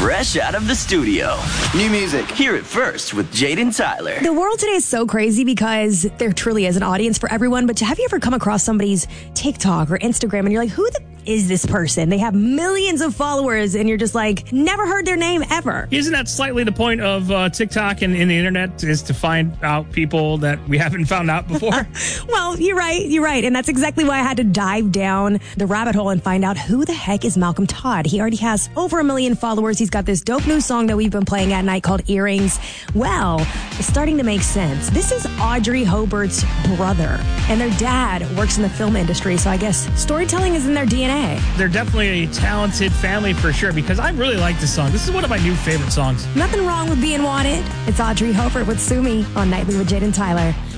fresh out of the studio. New music. Hear it first with Jaden Tyler. The world today is so crazy because there truly is an audience for everyone. But have you ever come across somebody's TikTok or Instagram and you're like, who the is this person? They have millions of followers and you're just like, never heard their name ever. Isn't that slightly the point of TikTok and the internet, is to find out people that we haven't found out before? Well, you're right. And that's exactly why I had to dive down the rabbit hole and find out who the heck is Malcolm Todd. He already has over 1 million followers. He's got this dope new song that we've been playing at night called Earrings. Well, it's starting to make sense. This is Audrey Hobart's brother, and their dad works in the film industry. So I guess storytelling is in their DNA. They're definitely a talented family for sure, because I really like this song. This is one of my new favorite songs. Nothing wrong with being wanted. It's Audrey Hobart with Sue Me on Nightly with Jaden Tyler.